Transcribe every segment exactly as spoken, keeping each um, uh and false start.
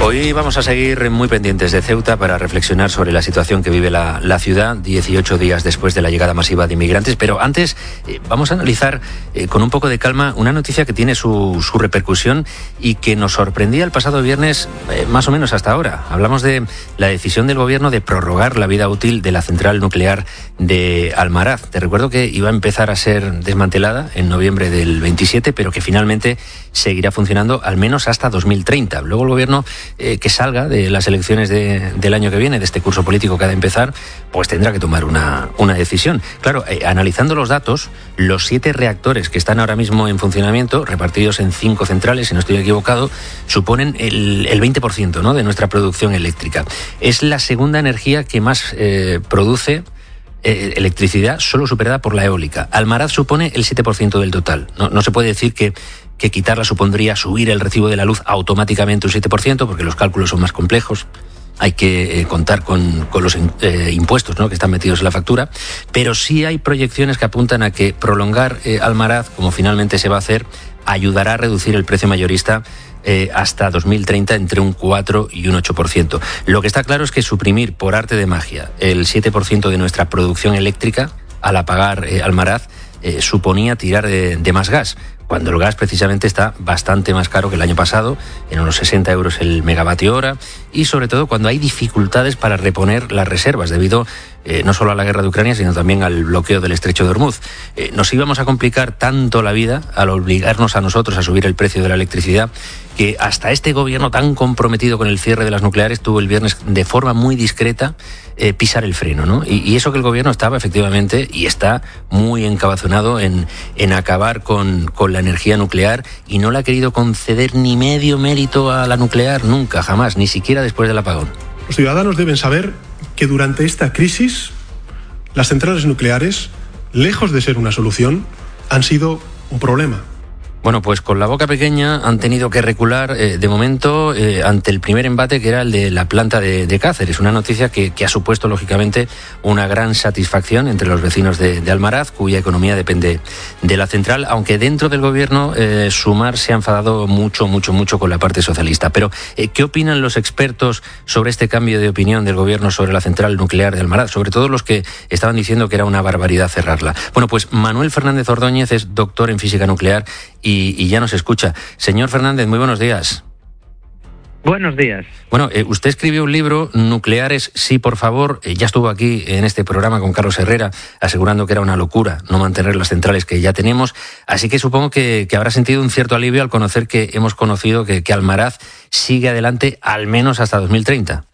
Hoy vamos a seguir muy pendientes de Ceuta para reflexionar sobre la situación que vive la, la ciudad dieciocho días después de la llegada masiva de inmigrantes. Pero antes eh, vamos a analizar eh, con un poco de calma una noticia que tiene su, su repercusión y que nos sorprendía el pasado viernes eh, más o menos hasta ahora. Hablamos de la decisión del gobierno de prorrogar la vida útil de la central nuclear de Almaraz. Te recuerdo que iba a empezar a ser desmantelada en noviembre del veintisiete, pero que finalmente seguirá funcionando al menos hasta dos mil treinta. Luego el gobierno eh, que salga de las elecciones de, del año que viene, de este curso político que ha de empezar, pues tendrá que tomar una, una decisión. Claro, eh, analizando los datos, los siete reactores que están ahora mismo en funcionamiento, repartidos en cinco centrales, si no estoy equivocado, suponen el, el veinte por ciento, ¿no?, de nuestra producción eléctrica. Es la segunda energía que más eh, produce Eh, electricidad, solo superada por la eólica. Almaraz supone el siete por ciento del total. No, no se puede decir que, que quitarla supondría subir el recibo de la luz automáticamente un siete por ciento, porque los cálculos son más complejos. Hay que eh, contar con, con los eh, impuestos, ¿no?, que están metidos en la factura, pero sí hay proyecciones que apuntan a que prolongar eh, Almaraz, como finalmente se va a hacer, ayudará a reducir el precio mayorista Eh, hasta dos mil treinta entre un cuatro y un ocho por ciento. Lo que está claro es que suprimir por arte de magia el siete por ciento de nuestra producción eléctrica al apagar eh, Almaraz eh, suponía tirar de, de más gas, cuando el gas precisamente está bastante más caro que el año pasado, en unos sesenta euros el megavatio hora, y sobre todo cuando hay dificultades para reponer las reservas debido eh, no solo a la guerra de Ucrania, sino también al bloqueo del estrecho de Hormuz. Eh, nos íbamos a complicar tanto la vida al obligarnos a nosotros a subir el precio de la electricidad, que hasta este gobierno tan comprometido con el cierre de las nucleares tuvo el viernes de forma muy discreta eh, pisar el freno, ¿no? Y, y eso que el gobierno estaba efectivamente y está muy encabezonado en, en acabar con, con la energía nuclear, y no le ha querido conceder ni medio mérito a la nuclear nunca, jamás, ni siquiera después del apagón. Los ciudadanos deben saber que durante esta crisis las centrales nucleares, lejos de ser una solución, han sido un problema. Bueno, pues con la boca pequeña han tenido que recular eh, de momento eh, ante el primer embate, que era el de la planta de, de Cáceres. Una noticia que, que ha supuesto, lógicamente, una gran satisfacción entre los vecinos de, de Almaraz, cuya economía depende de la central, aunque dentro del gobierno eh, Sumar se ha enfadado mucho, mucho, mucho con la parte socialista. Pero, eh, ¿qué opinan los expertos sobre este cambio de opinión del gobierno sobre la central nuclear de Almaraz? Sobre todo los que estaban diciendo que era una barbaridad cerrarla. Bueno, pues Manuel Fernández Ordóñez es doctor en física nuclear y Y, y ya nos escucha. Señor Fernández, muy buenos días. Buenos días. Bueno, eh, usted escribió un libro, Nucleares, sí, por favor. Eh, ya estuvo aquí en este programa con Carlos Herrera asegurando que era una locura no mantener las centrales que ya tenemos. Así que supongo que, que habrá sentido un cierto alivio al conocer que hemos conocido que, que Almaraz sigue adelante al menos hasta dos mil treinta.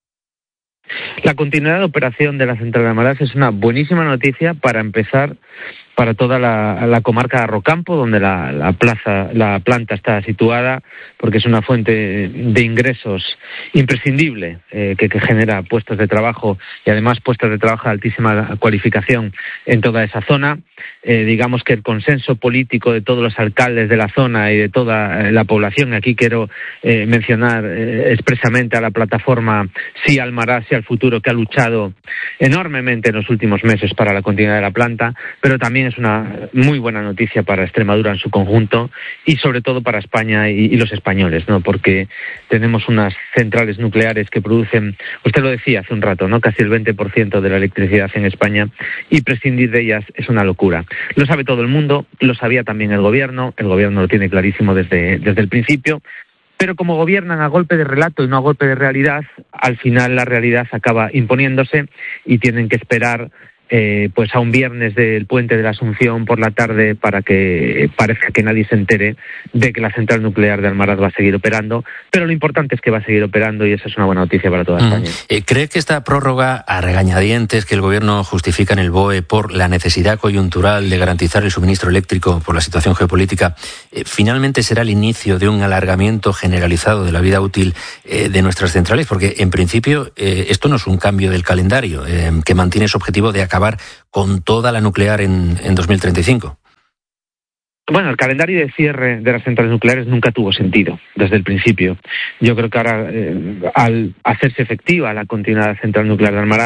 La continuidad de operación de la central de Almaraz es una buenísima noticia para empezar para toda la, la comarca de Rocampo, donde la, la plaza, la planta está situada, porque es una fuente de ingresos imprescindible eh, que, que genera puestos de trabajo y además puestos de trabajo de altísima cualificación en toda esa zona. Eh, digamos que el consenso político de todos los alcaldes de la zona y de toda la población, aquí quiero eh, mencionar eh, expresamente a la plataforma Sí Almaraz, Sí al Futuro, que ha luchado enormemente en los últimos meses para la continuidad de la planta, pero también es una muy buena noticia para Extremadura en su conjunto y sobre todo para España y, y los españoles, ¿no? Porque tenemos unas centrales nucleares que producen, usted lo decía hace un rato, ¿no?, casi el veinte por ciento de la electricidad en España, y prescindir de ellas es una locura. Lo sabe todo el mundo, lo sabía también el gobierno, el gobierno lo tiene clarísimo desde, desde el principio, pero como gobiernan a golpe de relato y no a golpe de realidad, al final la realidad acaba imponiéndose y tienen que esperar Eh, pues a un viernes del puente de la Asunción por la tarde para que parezca que nadie se entere de que la central nuclear de Almaraz va a seguir operando, pero lo importante es que va a seguir operando y esa es una buena noticia para toda España. Mm. ¿Cree que esta prórroga a regañadientes que el gobierno justifica en el B O E por la necesidad coyuntural de garantizar el suministro eléctrico por la situación geopolítica eh, finalmente será el inicio de un alargamiento generalizado de la vida útil eh, de nuestras centrales? Porque en principio eh, esto no es un cambio del calendario eh, que mantiene su objetivo de acabar acabar con toda la nuclear en, en dos mil treinta y cinco. Bueno, el calendario de cierre de las centrales nucleares nunca tuvo sentido desde el principio. Yo creo que ahora, eh, al hacerse efectiva la continuidad de la central nuclear de Almaraz,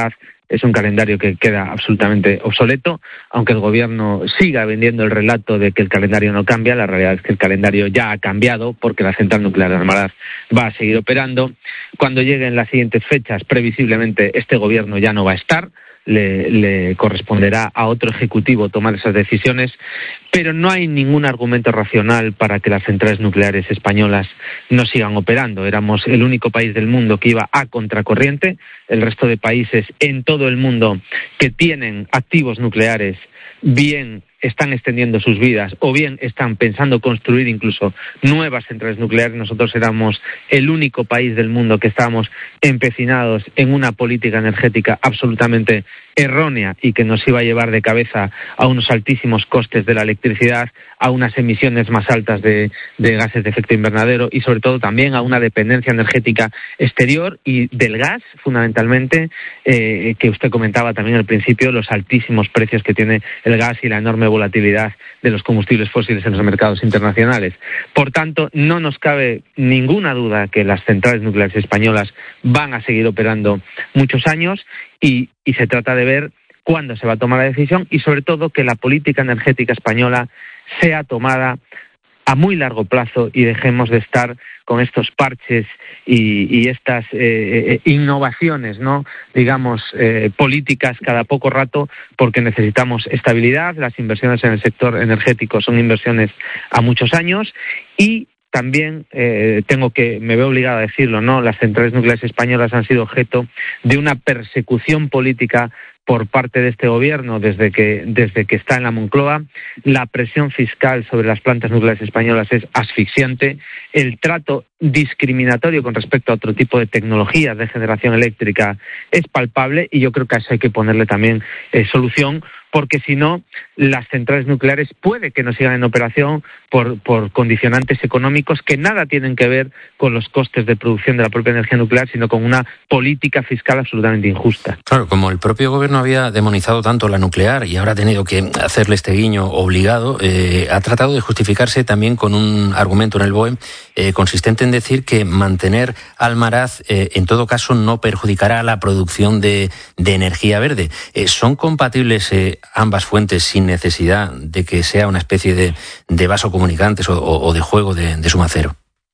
es un calendario que queda absolutamente obsoleto, aunque el gobierno siga vendiendo el relato de que el calendario no cambia. La realidad es que el calendario ya ha cambiado porque la central nuclear de Almaraz va a seguir operando. Cuando lleguen las siguientes fechas, previsiblemente este gobierno ya no va a estar. Le, le corresponderá a otro ejecutivo tomar esas decisiones, pero no hay ningún argumento racional para que las centrales nucleares españolas no sigan operando. Éramos el único país del mundo que iba a contracorriente. El resto de países en todo el mundo que tienen activos nucleares bien están extendiendo sus vidas o bien están pensando construir incluso nuevas centrales nucleares. Nosotros éramos el único país del mundo que estábamos empecinados en una política energética absolutamente errónea y que nos iba a llevar de cabeza a unos altísimos costes de la electricidad, a unas emisiones más altas de, de gases de efecto invernadero y sobre todo también a una dependencia energética exterior y del gas, fundamentalmente, eh, que usted comentaba también al principio, los altísimos precios que tiene el gas y la enorme volatilidad de los combustibles fósiles en los mercados internacionales. Por tanto, no nos cabe ninguna duda que las centrales nucleares españolas van a seguir operando muchos años y, y se trata de ver cuándo se va a tomar la decisión y sobre todo que la política energética española sea tomada a muy largo plazo y dejemos de estar con estos parches y, y estas eh, innovaciones, ¿no? digamos, eh, políticas cada poco rato, porque necesitamos estabilidad. Las inversiones en el sector energético son inversiones a muchos años y también eh, tengo que, me veo obligado a decirlo, ¿no? Las centrales nucleares españolas han sido objeto de una persecución política por parte de este gobierno desde que desde que está en la Moncloa. La presión fiscal sobre las plantas nucleares españolas es asfixiante. El trato discriminatorio con respecto a otro tipo de tecnologías de generación eléctrica es palpable y yo creo que a eso hay que ponerle también eh, solución, porque si no, las centrales nucleares puede que no sigan en operación por, por condicionantes económicos que nada tienen que ver con los costes de producción de la propia energía nuclear, sino con una política fiscal absolutamente injusta. Claro, como el propio gobierno había demonizado tanto la nuclear y ahora ha tenido que hacerle este guiño obligado, eh, ha tratado de justificarse también con un argumento en el B O E eh, consistente en decir que mantener Almaraz eh, en todo caso no perjudicará la producción de, de energía verde. Eh, ¿Son compatibles eh, ambas fuentes sin necesidad de que sea una especie de, de vaso comunicantes o, o de juego de, de suma cero?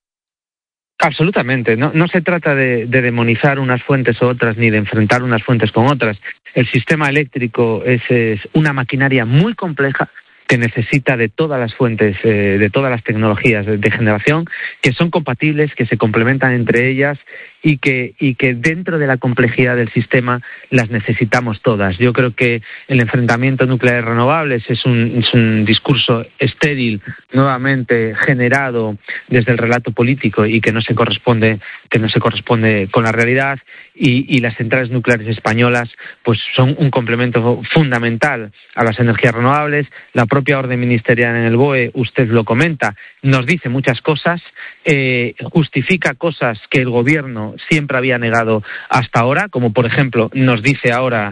Absolutamente. No, no se trata de, de demonizar unas fuentes u otras ni de enfrentar unas fuentes con otras. El sistema eléctrico es, es una maquinaria muy compleja que necesita de todas las fuentes, eh, de todas las tecnologías de, de generación, que son compatibles, que se complementan entre ellas y que, y que dentro de la complejidad del sistema las necesitamos todas. Yo creo que el enfrentamiento nuclear renovables es un, es un discurso estéril, nuevamente generado desde el relato político y que no se corresponde, que no se corresponde con la realidad, y, y las centrales nucleares españolas pues son un complemento fundamental a las energías renovables. La propia orden ministerial en el B O E, usted lo comenta, nos dice muchas cosas, eh, justifica cosas que el gobierno siempre había negado hasta ahora, como por ejemplo nos dice ahora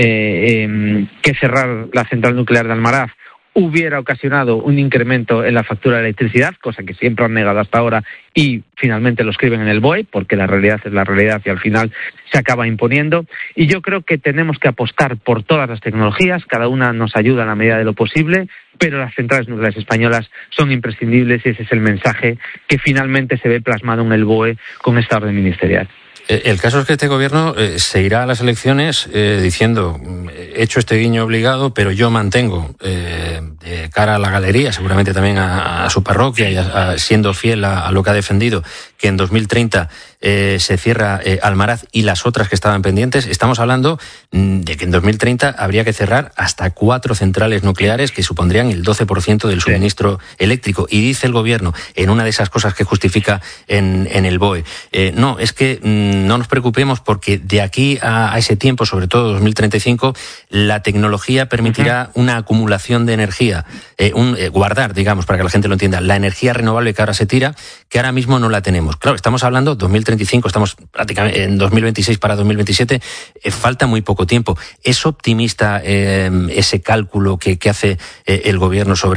eh, eh, que cerrar la central nuclear de Almaraz hubiera ocasionado un incremento en la factura de electricidad, cosa que siempre han negado hasta ahora y finalmente lo escriben en el B O E, porque la realidad es la realidad y al final se acaba imponiendo. Y yo creo que tenemos que apostar por todas las tecnologías, cada una nos ayuda en la medida de lo posible, pero las centrales nucleares españolas son imprescindibles y ese es el mensaje que finalmente se ve plasmado en el B O E con esta orden ministerial. El caso es que este gobierno eh, se irá a las elecciones eh, diciendo, he hecho este guiño obligado, pero yo mantengo eh, de cara a la galería, seguramente también a, a su parroquia y a, a, siendo fiel a, a lo que ha defendido, que en dos mil treinta eh, se cierra eh, Almaraz y las otras que estaban pendientes. Estamos hablando mm, de que en dos mil treinta habría que cerrar hasta cuatro centrales nucleares que supondrían el doce por ciento del suministro sí. eléctrico. Y dice el gobierno, en una de esas cosas que justifica en, en el B O E, eh, no, es que mm, no nos preocupemos porque de aquí a, a ese tiempo, sobre todo dos mil treinta y cinco, la tecnología permitirá uh-huh. una acumulación de energía, eh, un, eh, guardar, digamos, para que la gente lo entienda, la energía renovable que ahora se tira, que ahora mismo no la tenemos. Claro, estamos hablando dos mil treinta y cinco, estamos prácticamente en dos mil veintiséis para dos mil veintisiete, eh, falta muy poco tiempo. ¿Es optimista eh, ese cálculo que, que hace eh, el gobierno sobre